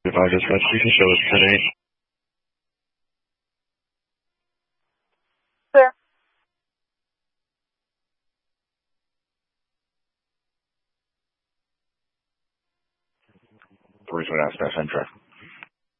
Advise dispatch, you can show us 10-8. Clear. Where's what aspect, I'm traffic.